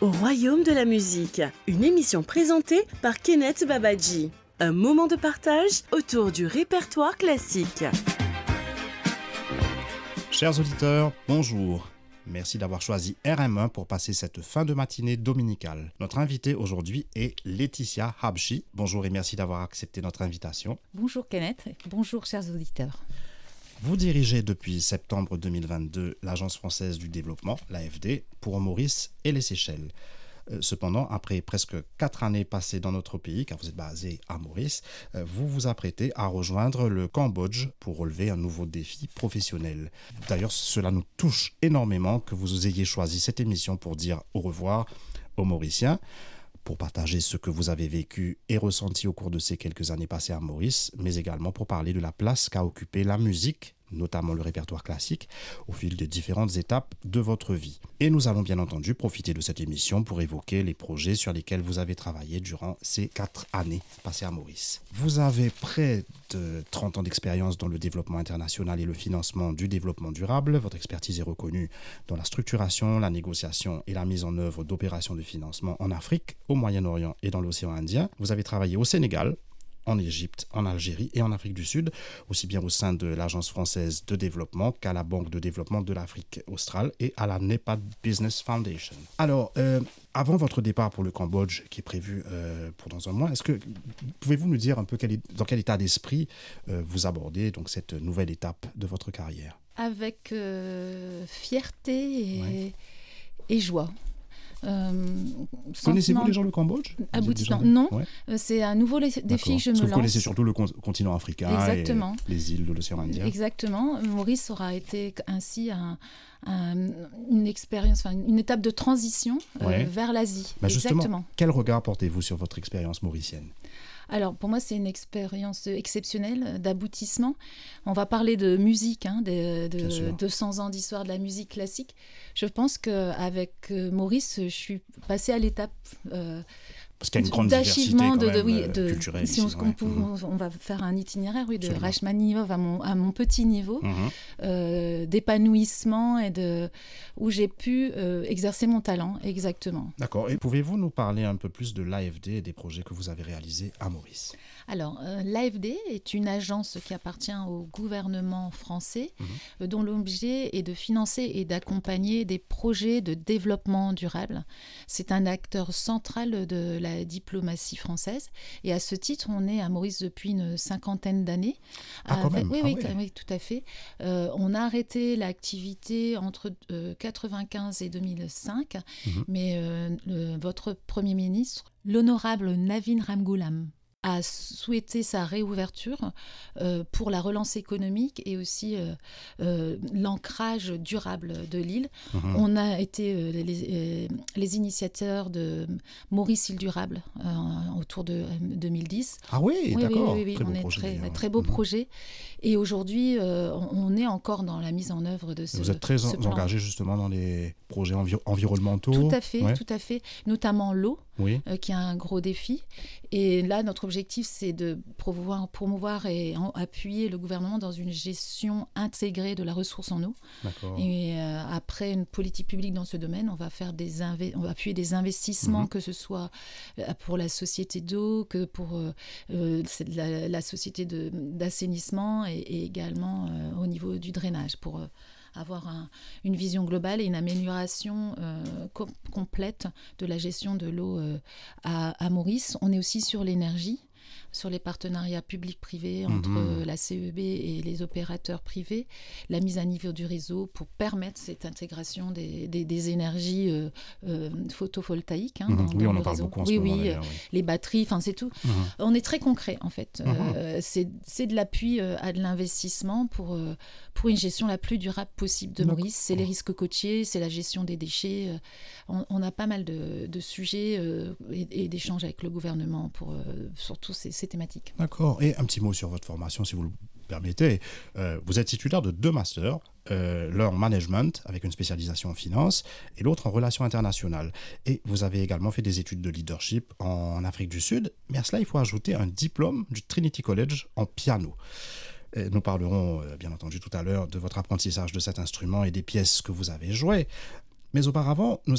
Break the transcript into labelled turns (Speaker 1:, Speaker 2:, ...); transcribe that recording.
Speaker 1: Au royaume de la musique, une émission présentée par Kenneth Babadji. Un moment de partage autour du répertoire classique.
Speaker 2: Chers auditeurs, bonjour. Merci d'avoir choisi RM1 pour passer cette fin de matinée dominicale. Notre invitée aujourd'hui est Laetitia Habshi. Bonjour et merci d'avoir accepté notre invitation.
Speaker 3: Bonjour Kenneth, bonjour chers auditeurs.
Speaker 2: Vous dirigez depuis septembre 2022 l'Agence française du développement, l'AFD, pour Maurice et les Seychelles. Cependant, après presque 4 années passées dans notre pays, car vous êtes basé à Maurice, vous vous apprêtez à rejoindre le Cambodge pour relever un nouveau défi professionnel. D'ailleurs, cela nous touche énormément que vous ayez choisi cette émission pour dire au revoir aux Mauriciens, pour partager ce que vous avez vécu et ressenti au cours de ces quelques années passées à Maurice, mais également pour parler de la place qu'a occupée la musique, notamment le répertoire classique, au fil des différentes étapes de votre vie. Et nous allons bien entendu profiter de cette émission pour évoquer les projets sur lesquels vous avez travaillé durant ces 4 années passées à Maurice. Vous avez près de 30 ans d'expérience dans le développement international et le financement du développement durable. Votre expertise est reconnue dans la structuration, la négociation et la mise en œuvre d'opérations de financement en Afrique, au Moyen-Orient et dans l'océan Indien. Vous avez travaillé au Sénégal, en Égypte, en Algérie et en Afrique du Sud, aussi bien au sein de l'Agence française de développement qu'à la Banque de développement de l'Afrique australe et à la NEPAD Business Foundation. Alors, avant votre départ pour le Cambodge, qui est prévu pour dans un mois, pouvez-vous nous dire un peu dans quel état d'esprit vous abordez donc, cette nouvelle étape de votre carrière ?
Speaker 3: Avec fierté et joie.
Speaker 2: Connaissez-vous déjà le Cambodge ?
Speaker 3: Aboutissant, non. Ouais. C'est un nouveau défi que je me lance.
Speaker 2: Vous connaissez surtout le continent africain.
Speaker 3: Exactement.
Speaker 2: Et les îles de l'océan Indien.
Speaker 3: Exactement. Maurice aura été ainsi une expérience, une étape de transition vers l'Asie.
Speaker 2: Justement, quel regard portez-vous sur votre expérience mauricienne ?
Speaker 3: Alors, pour moi, c'est une expérience exceptionnelle d'aboutissement. On va parler de musique, de 200 ans d'histoire de la musique classique. Je pense qu'avec Maurice, je suis passée à l'étape
Speaker 2: parce qu'il y a une grande diversité culturelle
Speaker 3: si
Speaker 2: ici.
Speaker 3: On va faire un itinéraire de Rachmaninov à mon petit niveau, d'épanouissement et où j'ai pu exercer mon talent, exactement.
Speaker 2: D'accord. Et pouvez-vous nous parler un peu plus de l'AFD et des projets que vous avez réalisés à Maurice ?
Speaker 3: Alors, l'AFD est une agence qui appartient au gouvernement français, dont l'objet est de financer et d'accompagner des projets de développement durable. C'est un acteur central de la diplomatie française. Et à ce titre, on est à Maurice depuis une 50aine d'années.
Speaker 2: Quand même.
Speaker 3: Oui, tout à fait. On a arrêté l'activité entre 1995 et 2005, mais votre Premier ministre, l'honorable Navin Ramgoolam, a souhaité sa réouverture pour la relance économique et aussi l'ancrage durable de l'île. On a été les initiateurs de Maurice Île Durable autour de 2010.
Speaker 2: Ah oui, d'accord.
Speaker 3: Oui, on est très beau projet. Et aujourd'hui, on est encore dans la mise en œuvre de ce plan.
Speaker 2: Vous êtes très engagé justement dans les projets environnementaux.
Speaker 3: Tout à fait. Notamment l'eau, qui est un gros défi. Et là, notre objectif, c'est de promouvoir et appuyer le gouvernement dans une gestion intégrée de la ressource en eau.
Speaker 2: D'accord.
Speaker 3: Et après une politique publique dans ce domaine, on va appuyer des investissements, que ce soit pour la société d'eau, que pour la société d'assainissement et également au niveau du drainage, pour avoir une vision globale et une amélioration complète de la gestion de l'eau à Maurice. On est aussi sur l'énergie, sur les partenariats publics-privés entre la CEB et les opérateurs privés, la mise à niveau du réseau pour permettre cette intégration des énergies photovoltaïques dans
Speaker 2: on en
Speaker 3: le
Speaker 2: parle
Speaker 3: réseau.
Speaker 2: Beaucoup en ce moment,
Speaker 3: les batteries, c'est tout. On est très concret en fait. C'est de l'appui à de l'investissement pour une gestion la plus durable possible de Maurice. C'est les risques côtiers, c'est la gestion des déchets. On a pas mal de sujets et d'échanges avec le gouvernement sur tous ces thématiques.
Speaker 2: D'accord. Et un petit mot sur votre formation, si vous le permettez. Vous êtes titulaire de 2 masters, l'un en management avec une spécialisation en finance et l'autre en relations internationales. Et vous avez également fait des études de leadership en Afrique du Sud, mais à cela, il faut ajouter un diplôme du Trinity College en piano. Nous parlerons bien entendu tout à l'heure de votre apprentissage de cet instrument et des pièces que vous avez jouées. Mais auparavant, nous